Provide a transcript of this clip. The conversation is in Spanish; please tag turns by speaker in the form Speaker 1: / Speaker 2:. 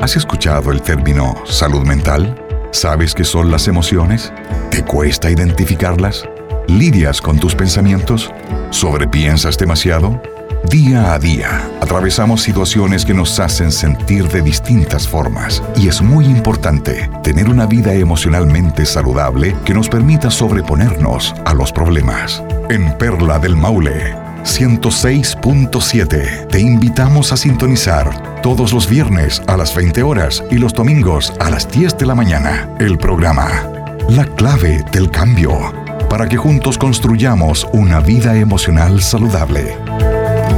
Speaker 1: ¿Has escuchado el término salud mental? ¿Sabes qué son las emociones? ¿Te cuesta identificarlas? ¿Lidias con tus pensamientos? ¿Sobrepiensas demasiado? Día a día, atravesamos situaciones que nos hacen sentir de distintas formas y es muy importante tener una vida emocionalmente saludable que nos permita sobreponernos a los problemas. En Perla del Maule 106.7 te invitamos a sintonizar todos los viernes a las 20 horas y los domingos a las 10 de la mañana el programa La Clave del Cambio, para que juntos construyamos una vida emocional saludable.